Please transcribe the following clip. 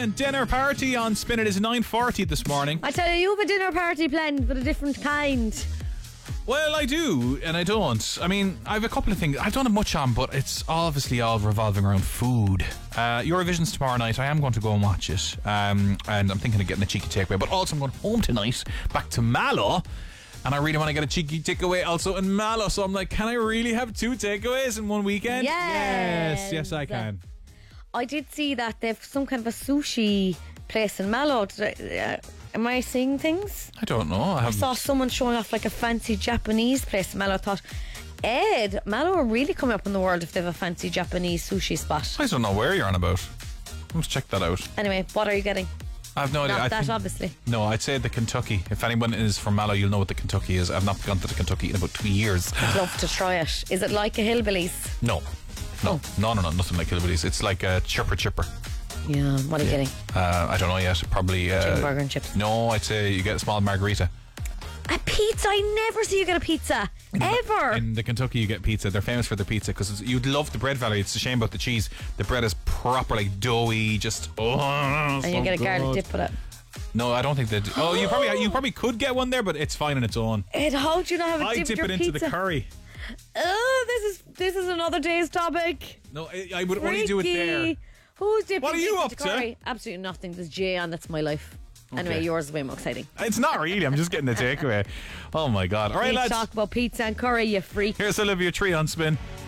and dinner party on Spin. It is 9:40 this morning. I tell you, you have a dinner party planned, but a different kind. Well, I do, and I don't. I mean, I have a couple of things. I don't have much on, but it's obviously all revolving around food. Eurovision's tomorrow night. I am going to go and watch it. And I'm thinking of getting a cheeky takeaway. But also I'm going home tonight, back to Mallow. And I really want to get a cheeky takeaway also in Mallow. So I'm like, can I really have 2 takeaways in one weekend? Yes, I can. I did see that they've some kind of a sushi place in Mallow. Am I seeing things? I don't know. I saw someone showing off like a fancy Japanese place in Mallow. I thought, Ed, Mallow are really coming up in the world if they have a fancy Japanese sushi spot. I don't know where you're on about. Let's check that out. Anyway, what are you getting? I have no idea. Not that, obviously. No, I'd say the Kentucky. If anyone is from Mallow, you'll know what the Kentucky is. I've not gone to the Kentucky in about 2 years. I'd love to try it. Is it like a Hillbillies? No, nothing like Hillbillies. It's like a chipper. Yeah, what are you getting? I don't know yet. Probably chicken burger and chips. No, I'd say you get a small margarita. A pizza? I never see you get a pizza ever. In the Kentucky, you get pizza. They're famous for their pizza because you'd love the bread value. It's a shame about the cheese. The bread is proper, like doughy, just and you get a garlic dip with it. No, I don't think they do. Oh, you probably could get one there, but it's fine on its own. Ed, how do you not have a dip I with dip your it into pizza? the curry. Oh, this is another day's topic. No, I would only do it there. Who's dipping? What are you up to? Curry? Absolutely nothing. There's Jay on. That's my life. Okay. Anyway, yours is way more exciting. It's not really. I'm just getting the takeaway. Oh my God. All right, Please lads. talk about pizza and curry, you freak. Here's Olivia Tree on Spin.